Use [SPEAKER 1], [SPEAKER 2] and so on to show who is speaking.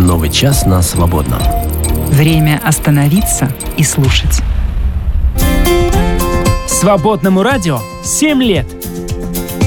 [SPEAKER 1] Новый час на свободном.
[SPEAKER 2] Время остановиться и слушать.
[SPEAKER 3] Свободному радио 7 лет.